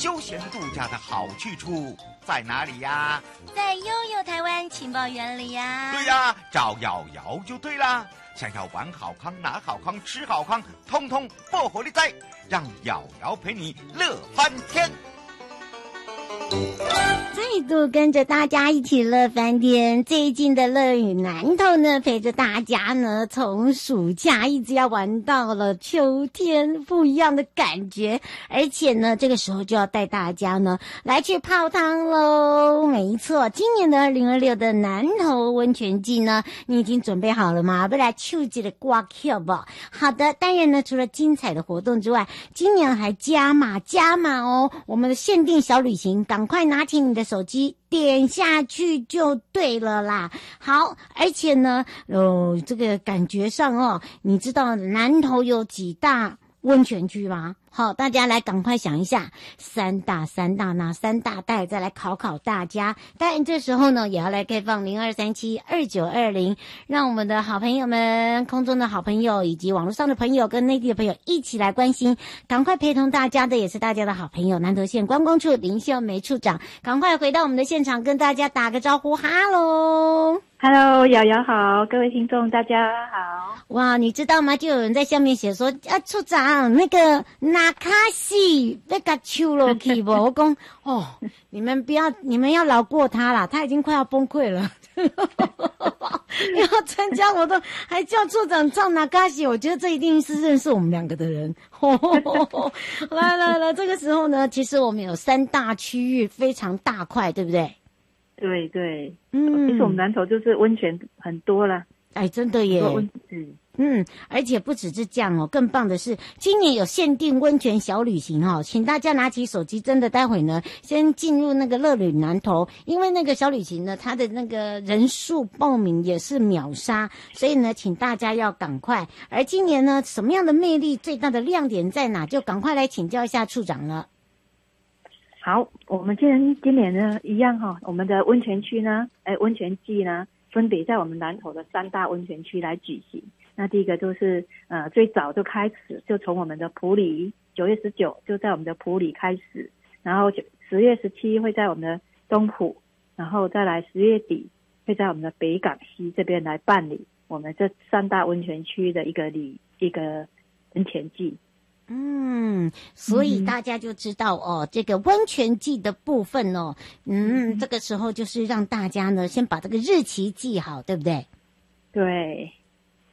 休闲度假的好去处在哪里呀？ 在悠悠台湾情报园里呀。 对呀，找瑶瑶就对啦。想要玩好康、拿好康、吃好康，通通不火力在，让瑶瑶陪你乐翻天。 再度跟着大家一起乐翻天。最近的乐与南投呢，陪着大家呢，从暑假一直要玩到了秋天，不一样的感觉。而且呢，这个时候就要带大家呢来去泡汤喽。没错，今年的2026的南投温泉季呢，你已经准备好了吗？不来秋季的挂票吧。好的，当然呢，除了精彩的活动之外，今年还加码哦，我们的限定小旅行，赶快拿起你的手机点下去就对了啦。好，而且呢，这个感觉上哦，你知道南投有几大温泉区吗？好，大家来赶快想一下，三大哪三大带，再来考大家。当然这时候呢，也要来开放02372920，让我们的好朋友们，空中的好朋友以及网络上的朋友跟内地的朋友一起来关心。赶快陪同大家的也是大家的好朋友，南投县观光处林秀梅处长，赶快回到我们的现场，跟大家打个招呼，哈喽。 Hello， 瑶瑶好，各位听众大家好。 哇，你知道吗？就有人在下面写说，处长那个那卡西那个秋落去不？我讲哦，你们要饶过他啦，他已经快要崩溃了。要参加活动还叫处长唱那卡西，我觉得这一定是认识我们两个的人。来，这个时候呢，其实我们有3大区域，非常大块，对不对？ 对，其实我们南投就是温泉很多啦。 哎，真的耶。而且不只是这样哦，更棒的是今年有限定温泉小旅行哦，请大家拿起手机，真的待会呢先进入那个乐旅南投，因为那个小旅行呢，它的那个人数报名也是秒杀，所以呢，请大家要赶快。而今年呢，什么样的魅力最大的亮点在哪？就赶快来请教一下处长了。 好，我们今年呢一样哈，我们的温泉区呢，温泉季呢，分别在我们南投的3大温泉区来举行。那第一个就是最早就开始，就从我们的埔里9月19就在我们的埔里开始，然后10月17会在我们的东埔，然后再来10月底会在我们的北港西这边来办理我们这3大温泉区的一个温泉季。 所以大家就知道哦，这个温泉季的部分哦，这个时候就是让大家呢先把这个日期记好，对不对？ 对。